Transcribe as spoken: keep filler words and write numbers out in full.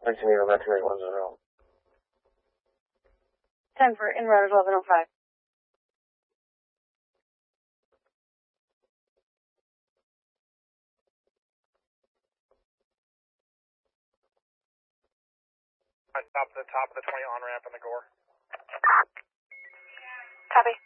nineteen eight, nineteen eight, one zero. ten for in route eleven oh five. Stop at the top of the twenty on ramp in the Gore. Copy.